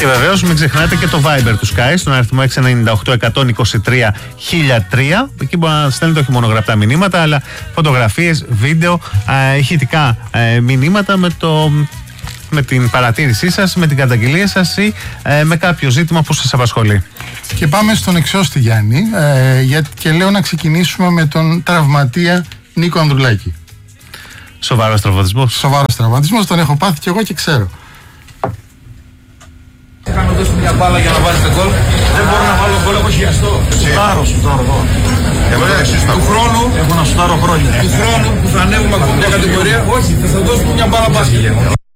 Και βεβαίως μην ξεχνάτε και το Viber του Sky στον αριθμό 698 123 1003. Εκεί μπορεί να στέλνετε όχι μόνο γραπτά μηνύματα, αλλά φωτογραφίες, βίντεο, ηχητικά μηνύματα με την παρατήρησή σας, με την καταγγελία σας ή με κάποιο ζήτημα που σας απασχολεί. Και πάμε στον εξώστη Γιάννη και λέω να ξεκινήσουμε με τον τραυματία Νίκο Ανδρουλάκη. Σοβαρός τραυματισμός. Σοβαρός τραυματισμός, τον έχω πάθει κι εγώ και ξέρω. Είχαμε δώσει μια μπάλα για να βάλετε γκολ. Δεν μπορώ να βάλω γκολ, έχω χιαστώ. Σουτάρω εδώ. Του χρόνου, έχω να σουτάρω χρόνια. Του χρόνου που θα ανέβουμε από μια κατηγορία, όχι, θα δώσουμε μια μπάλα μπάσκετ.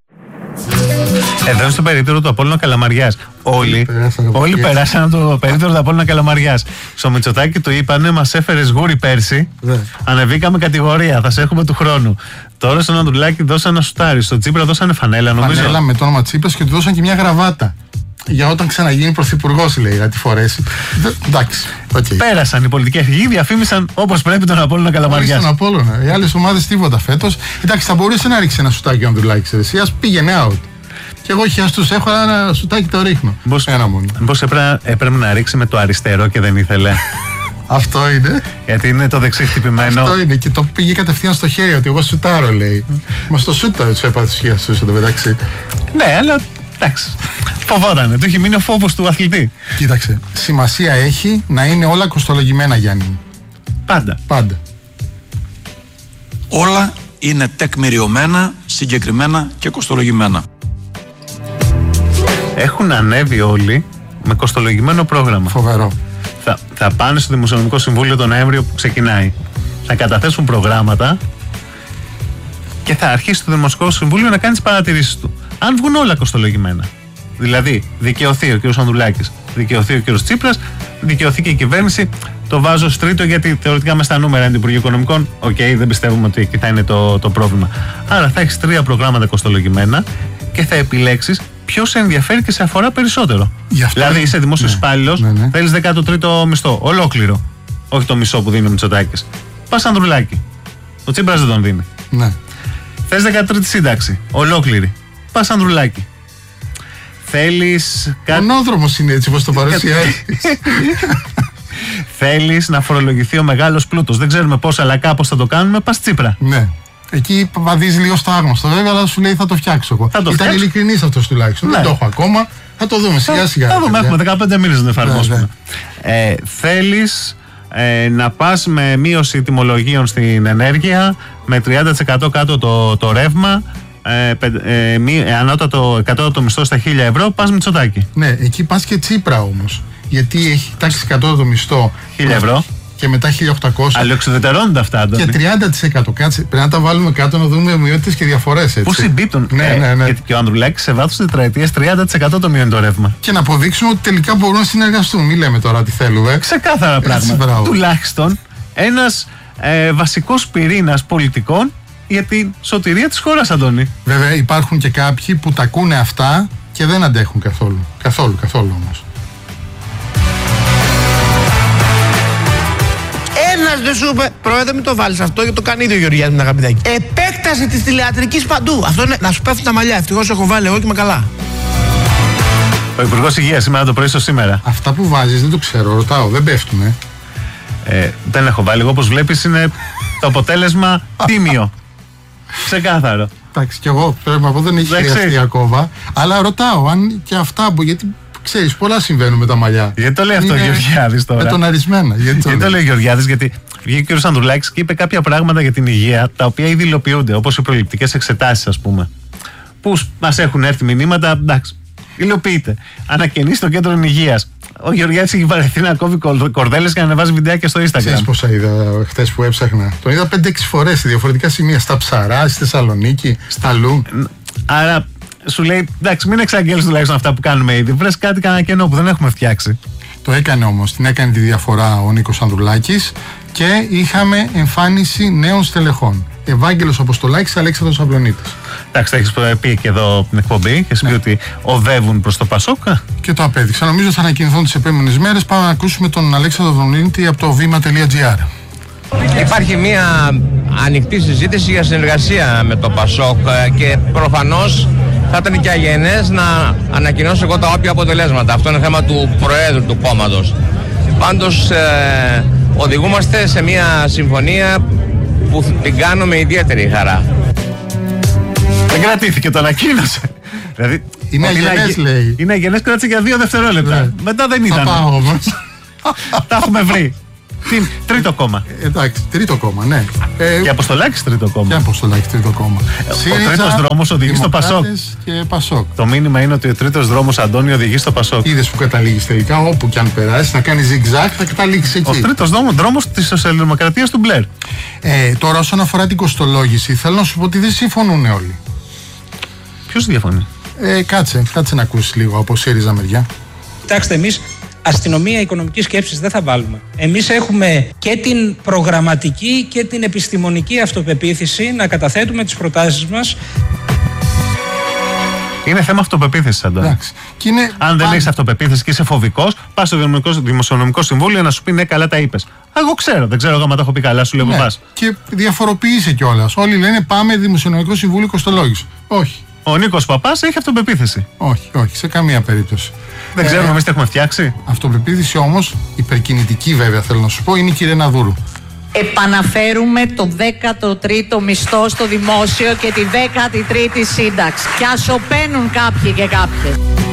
Εδώ στο περίπτερο του Απόλλωνα Καλαμαριάς. Όλοι περάσαν από το περίπτερο του Απόλλωνα Καλαμαριάς. Στο Μητσοτάκη του είπανε, μας έφερες γούρι πέρσι. Ανεβήκαμε κατηγορία, θα σε έχουμε του χρόνου. Τώρα στον Ανδρουλάκη δώσανε ένα σουτάρι. Στο Τσίπρα δώσανε φανέλα, νομίζω. Φανέλα με το όνομα Τσίπρας και του δώσαν και μια γραβάτα. Για όταν ξαναγίνει πρωθυπουργός, λέει, να τη φορέσει. Εντάξει. Okay. Πέρασαν οι πολιτικοί αρχηγοί, διαφήμισαν όπως πρέπει τον Απόλλωνα Καλαμαριάς. Τον Απόλλωνα. Οι άλλες ομάδες τίποτα φέτος. Εντάξει, θα μπορούσε να ρίξει ένα σουτάκι ο Ανδρουλάκης. Ας πήγαινε out. Και εγώ χιαστούς έχω, ένα σουτάκι το ρίχνω. Ένα μόνο. Μήπως έπρεπε να ρίξει με το αριστερό και δεν ήθελε. Αυτό είναι. Γιατί είναι το δεξί χτυπημένο. Αυτό είναι και το πήγε κατευθείαν στο χέρι ότι εγώ σουτάρω, λέει. Μα στο σούτα του έπαθε του χιαστούς εδώ μεταξύ. Ναι, αλλά εντάξει. Φοβότανε. Του έχει μείνει ο φόβος του αθλητή. Κοίταξε. Σημασία έχει να είναι όλα κοστολογημένα, Γιάννη. Πάντα. Όλα είναι τεκμηριωμένα, συγκεκριμένα και κοστολογημένα. Έχουν ανέβει όλοι με κοστολογημένο πρόγραμμα. Φοβερό. Θα πάνε στο Δημοσιονομικό Συμβούλιο τον Νοέμβριο που ξεκινάει. Θα καταθέσουν προγράμματα και θα αρχίσει το Δημοσιονομικό Συμβούλιο να κάνει τις παρατηρήσεις του. Αν βγουν όλα κοστολογημένα, δηλαδή δικαιωθεί ο κ. Ανδρουλάκης, δικαιωθεί ο κ. Τσίπρας, δικαιωθεί και η κυβέρνηση, το βάζω ως τρίτο γιατί θεωρητικά μες στα νούμερα είναι του Υπουργείου Οικονομικών. Δεν πιστεύουμε ότι εκεί θα είναι το πρόβλημα. Άρα θα έχεις 3 προγράμματα κοστολογημένα και θα επιλέξεις ποιο σε ενδιαφέρει και σε αφορά περισσότερο. Δηλαδή είσαι δημόσιος υπάλληλος, θέλεις 13ο μισθό, ολόκληρο. Όχι το μισό που δίνει ο Μητσοτάκης. Πας Ανδρουλάκη. Ο Τσίπρας δεν τον δίνει. Ναι. Θες 13η σύνταξη, ολόκληρη. Πας Ανδρουλάκη. Θέλεις κάτι. Μονόδρομος είναι έτσι όπως το παρουσιάζει. Θέλεις να φορολογηθεί ο μεγάλος πλούτος. Δεν ξέρουμε πώς, αλλά κάπως θα το κάνουμε. Πας Τσίπρα. Ναι. Εκεί βαδίζει λίγο στο άγνωστο, βέβαια, αλλά σου λέει θα το φτιάξω εγώ. Ήταν ειλικρινής αυτός τουλάχιστον. Ναι. Δεν το έχω ακόμα. Θα το δούμε σιγά-σιγά. Θα δούμε, έχουμε 15 μήνες να το εφαρμόσουμε. Θέλεις να πας με μείωση τιμολογίων στην ενέργεια, με 30% κάτω το ρεύμα, ανώτατο 100% μισθό στα 1.000 ευρώ, πας Μητσοτάκη. Ναι, εκεί πας και Τσίπρα όμως. Γιατί έχει τάξει 100% μισθό 1.000 ευρώ. Και μετά 1.800. Αλλοεξουδετερώνονται αυτά. Και 30%. Κάτσε, πρέπει να τα βάλουμε κάτω να δούμε ομοιότητες και διαφορές. Πού συμπίπτουν. Ναι. Γιατί και ο Ανδρουλάκης σε βάθος τετραετίας 30% το μειώνει το ρεύμα. Και να αποδείξουμε ότι τελικά μπορούν να συνεργαστούν. Μην λέμε τώρα τι θέλουμε. Ξεκάθαρα πράγματα. Τουλάχιστον ένας βασικός πυρήνας πολιτικών για την σωτηρία της χώρας, Αντώνη. Βέβαια υπάρχουν και κάποιοι που τα ακούνε αυτά και δεν αντέχουν καθόλου. Καθόλου όμως. Ένας δεν σου είπε, πρόεδρε, μην το βάλεις αυτό, γιατί το κάνει ήδη ο Γεωργιάδης με τα αγαπητάκια. Επέκταση της τηλεατρικής παντού. Αυτό είναι να σου πέφτουν τα μαλλιά. Ευτυχώς έχω βάλει εγώ και είμαι καλά. Ο Υπουργός Υγείας σήμερα το πρωί στο Σήμερα. Αυτά που βάζεις δεν το ξέρω, ρωτάω, δεν πέφτουνε. Δεν έχω βάλει. Εγώ, όπως βλέπεις, είναι το αποτέλεσμα τίμιο. Ξεκάθαρο. Εντάξει, κι εγώ πρέπει να πω δεν έχει χρειαστεί ακόμα. Αλλά ρωτάω αν και αυτά που. Γιατί ξέρεις, πολλά συμβαίνουν με τα μαλλιά. Γιατί το λέει αυτό ο Γεωργιάδης τώρα. Μετοναρισμένα. Γιατί το λέει ο Γεωργιάδης, γιατί βγήκε ο κ. Ανδρουλάκης και είπε κάποια πράγματα για την υγεία, τα οποία ήδη υλοποιούνται, όπως οι προληπτικές εξετάσεις, ας πούμε. Που μας έχουν έρθει μηνύματα, εντάξει, υλοποιείται. Ανακαινεί στο κέντρο υγείας. Ο Γεωργιάδης έχει βαρεθεί να κόβει κορδέλες και να ανεβάζει βιντεάκια στο Instagram. Ξέρεις πόσα είδα χθες που έψαχνα. Τον είδα 5-6 φορές σε διαφορετικά σημεία. Στα Ψαρά, στη Θεσσαλονίκη, στα Λου. Άρα σου λέει, εντάξει, μην εξαγγέλεις τουλάχιστον αυτά που κάνουμε ήδη. Βρες κάτι κανένα κενό που δεν έχουμε φτιάξει. Το έκανε όμως, την έκανε τη διαφορά ο Νίκος Ανδρουλάκης και είχαμε εμφάνιση νέων στελεχών. Ευάγγελος Αποστολάκης, Αλέξανδρος Αυλωνίτης. Εντάξει, τα έχεις πει και εδώ την εκπομπή και πει ότι οδεύουν προς το Πασόκ. Και το απέδειξα. Νομίζω θα ανακοινωθούν τις επόμενες μέρες. Πάμε να ακούσουμε τον Αλέξανδρο Αυλωνίτη από το βήμα.gr. Υπάρχει μια ανοιχτή συζήτηση για συνεργασία με το Πασόκ και προφανώς θα ήταν και αγενές να ανακοινώσω εγώ τα όποια αποτελέσματα. Αυτό είναι θέμα του Προέδρου του κόμματος. Πάντως οδηγούμαστε σε μια συμφωνία που την κάνω με ιδιαίτερη χαρά. Δεν κρατήθηκε, το ανακοίνωσε. Δηλαδή, είναι αγενές, λέει. Είναι αγενές, κράτησε για 2 δευτερόλεπτα. Ναι. Μετά δεν ήταν. Θα πάω όμως. Τα έχουμε βρει. Τρίτο κόμμα. Εντάξει, τρίτο κόμμα, ναι. Και Αποστολάκης τρίτο κόμμα. Και Αποστολάκης τρίτο κόμμα. Ο τρίτος δρόμος οδηγεί στο Πασόκ. Και Πασόκ. Το μήνυμα είναι ότι ο τρίτος δρόμος, Αντώνη, οδηγεί στο Πασόκ. Είδες που καταλήγεις τελικά, όπου κι αν περάσεις, να κάνεις zigzag, θα καταλήξεις εκεί. Ο τρίτος δρόμος της σοσιαλδημοκρατίας του Μπλερ. Τώρα, όσον αφορά την κοστολόγηση, θέλω να σου πω ότι δεν συμφωνούν όλοι. Ποιος διαφωνεί? Κάτσε να ακούσεις λίγο από ΣΥΡΙΖΑ μεριά. Κοιτάξτε, εμείς αστυνομία οικονομικής σκέψης δεν θα βάλουμε. Εμείς έχουμε και την προγραμματική και την επιστημονική αυτοπεποίθηση να καταθέτουμε τις προτάσεις μας. Είναι θέμα αυτοπεποίθησης, Αντώνη. Αν δεν έχεις αυτοπεποίθηση και είσαι φοβικός, πας στο Δημοσιονομικό Συμβούλιο να σου πει ναι, καλά τα είπες. Εγώ ξέρω, δεν ξέρω άμα τα έχω πει καλά, σου λέω πας. Και διαφοροποιείσαι κιόλας. Όλοι λένε πάμε Δημοσιονομικό Συμβούλιο κοστολόγηση. Όχι. Ο Νίκος Παπάς έχει αυτοπεποίθηση. Όχι, σε καμία περίπτωση. Δεν ξέρουμε εμείς τι έχουμε φτιάξει. Αυτοπεποίθηση όμως, υπερκινητική βέβαια θέλω να σου πω, είναι η κυρία Ναδούρου. Επαναφέρουμε το 13ο μισθό στο δημόσιο και τη 13η σύνταξη. Και ασωπαίνουν κάποιοι και κάποιες.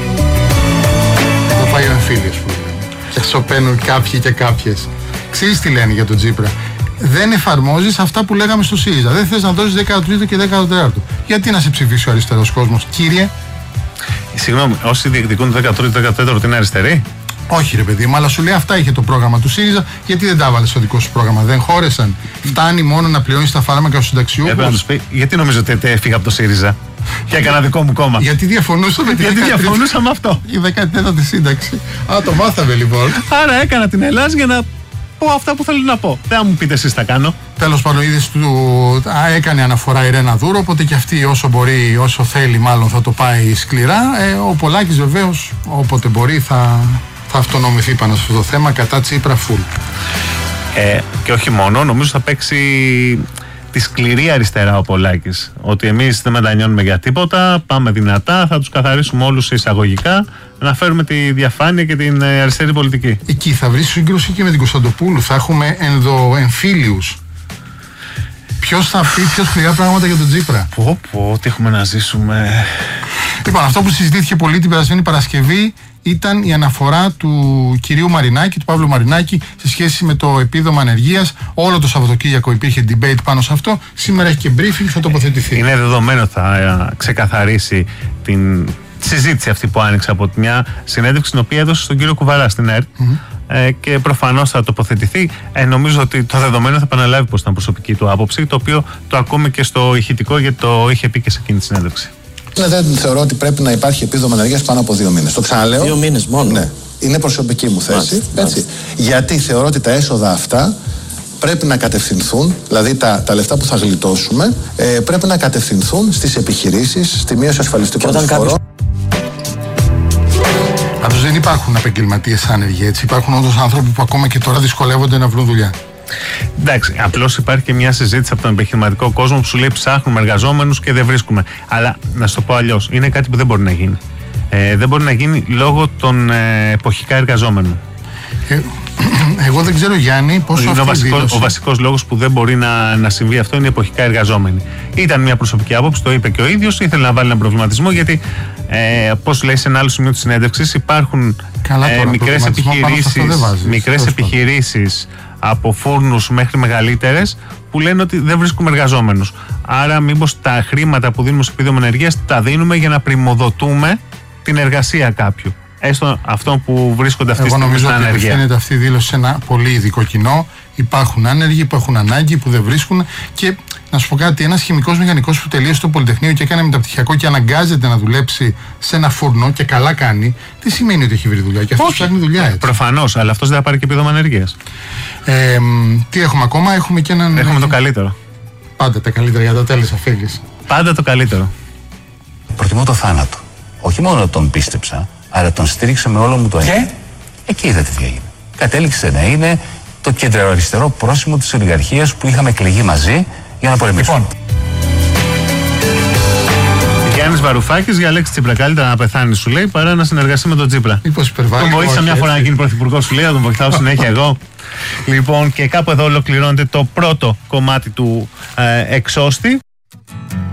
Θα πάει ο εμφύλιος που λένε. Και ασωπαίνουν κάποιοι και κάποιες. Ξέρεις τι λένε για τον Τσίπρα? Δεν εφαρμόζεις αυτά που λέγαμε στο ΣΥΡΙΖΑ. Δεν θες να δώσεις 13ο και 14ο. Γιατί να σε ψηφίσει ο αριστερός κόσμος, κύριε? Συγγνώμη, όσοι διεκδικούν το 13ο είναι αριστεροί? Όχι, ρε παιδί μου, αλλά σου λέει αυτά είχε το πρόγραμμα του ΣΥΡΙΖΑ. Γιατί δεν τα βάλε στο δικό σου πρόγραμμα? Δεν χώρεσαν. Φτάνει μόνο να πληρώνεις τα φάρμακα στους συνταξιούχους. Έπρεπε να τους πει, γιατί νομίζω ότι έφυγα από το ΣΥΡΙΖΑ και έκανα δικό μου κόμμα? Γιατί διαφωνούσαμε με αυτό. Η 14η σύνταξη. Το μάθαμε λοιπόν. Άρα έκανα την Ελλάδα για να πω αυτά που θέλω να πω. Δεν θα μου πείτε εσείς τα κάνω. Τέλος πάντων, είδες έκανε αναφορά η Ρένα Δούρο, οπότε και αυτή όσο μπορεί, όσο θέλει, μάλλον θα το πάει σκληρά. Ο Πολάκης βεβαίως, όποτε μπορεί, θα αυτονομηθεί πάνω σε αυτό το θέμα κατά Τσίπρα φουλ. Και όχι μόνο, νομίζω θα παίξει τη σκληρή αριστερά ο Πολάκης. Ότι εμείς δεν μετανιώνουμε για τίποτα, πάμε δυνατά, θα τους καθαρίσουμε όλους εισαγωγικά, να φέρουμε τη διαφάνεια και την αριστερή πολιτική. Εκεί θα βρει σύγκρουση και με την Κωνσταντοπούλου. Θα έχουμε ενδοεμφύλιους. Ποιος θα πει πιο σκληρά πράγματα για τον Τσίπρα? Τι έχουμε να ζήσουμε. Λοιπόν, αυτό που συζητήθηκε πολύ την περασμένη Παρασκευή ήταν η αναφορά του κυρίου Μαρινάκη, του Παύλου Μαρινάκη, σε σχέση με το επίδομα ανεργίας. Όλο το Σαββατοκύριακο υπήρχε debate πάνω σε αυτό. Σήμερα έχει και briefing, θα τοποθετηθεί. Είναι δεδομένο, θα ξεκαθαρίσει την συζήτηση αυτή που άνοιξε από μια συνέντευξη την οποία έδωσε στον κύριο Κουβαρά στην ΕΡΤ. Και προφανώς θα τοποθετηθεί. Νομίζω ότι το δεδομένο θα επαναλάβει πως ήταν προσωπική του άποψη, το οποίο το ακούμε και στο ηχητικό, γιατί το είχε πει και σε εκείνη τη συνέντευξη. Δεν θεωρώ ότι πρέπει να υπάρχει επίδομα ανεργίας πάνω από 2 μήνες. Το ξαναλέω. 2 μήνες μόνο. Ναι. Είναι προσωπική μου θέση. Έτσι. Γιατί θεωρώ ότι τα έσοδα αυτά πρέπει να κατευθυνθούν, δηλαδή τα λεφτά που θα γλιτώσουμε, πρέπει να κατευθυνθούν στις επιχειρήσεις, στη μείωση ασφαλιστικών εισφορών. Πάντως δεν υπάρχουν επαγγελματίες άνεργοι, έτσι. Υπάρχουν όντως άνθρωποι που ακόμα και τώρα δυσκολεύονται να βρουν δουλειά. Εντάξει, απλώς υπάρχει και μια συζήτηση από τον επιχειρηματικό κόσμο που σου λέει ψάχνουμε εργαζόμενους και δεν βρίσκουμε. Αλλά να σου το πω αλλιώς, είναι κάτι που δεν μπορεί να γίνει. Δεν μπορεί να γίνει λόγω των εποχικά εργαζόμενων. Εγώ δεν ξέρω, Γιάννη, πόσο ο βασικός λόγος που δεν μπορεί να συμβεί αυτό είναι οι εποχικά εργαζόμενοι. Ήταν μια προσωπική άποψη, το είπε και ο ίδιος, ήθελε να βάλει έναν προβληματισμό, γιατί πώς λέει σε ένα άλλο σημείο της συνέντευξης, υπάρχουν μικρές επιχειρήσεις από φούρνους μέχρι μεγαλύτερες που λένε ότι δεν βρίσκουμε εργαζόμενους. Άρα μήπως τα χρήματα που δίνουμε σε επίδομα ανεργίας τα δίνουμε για να πρημοδοτούμε την εργασία κάποιου, έστω αυτών που βρίσκονται αυτή τη στιγμή στην ανεργία. Εγώ νομίζω ότι φαίνεται αυτή η δήλωση σε ένα πολύ ειδικό κοινό. Υπάρχουν άνεργοι που έχουν ανάγκη, που δεν βρίσκουν. Και να σου πω κάτι, ένας χημικός μηχανικός που τελείωσε το Πολυτεχνείο και έκανε μεταπτυχιακό και αναγκάζεται να δουλέψει σε ένα φούρνο και καλά κάνει, τι σημαίνει ότι έχει βρει δουλειά? Και αυτός ψάχνει δουλειά, έτσι. Προφανώς, αλλά αυτός δεν θα πάρει και επίδομα ανεργίας. Τι έχουμε ακόμα? Έχουμε και έναν. Έχουμε το καλύτερο. Πάντα τα καλύτερα για τα τέλη, αφήγηση. Πάντα το καλύτερο. Προτιμώ το θάνατο. Όχι μόνο τον πίστεψα, αλλά τον στήριξα με όλο μου το έργο. Εκεί είδατε τι έγινε. Κατέληξε να είναι το κεντροαριστερό πρόσημο της ολιγαρχίας που είχαμε εκλεγεί μαζί για να πολεμήσουμε. Γιάννης Βαρουφάκης για Αλέξη Τσίπρα. Καλύτερα να πεθάνει, σου λέει, παρά να συνεργαστεί με τον Τσίπρα. Τον βοήθησα μια φορά να γίνει πρωθυπουργός, σου λέει, να τον βοηθάω συνέχεια εγώ. Λοιπόν, και κάπου εδώ ολοκληρώνεται το πρώτο κομμάτι του εξώστη.